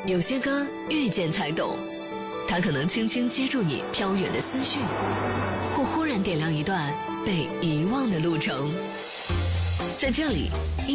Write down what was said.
有些歌遇见才懂，它可能轻轻接住你飘远的思绪，或忽然点亮一段被遗忘的路程。在这里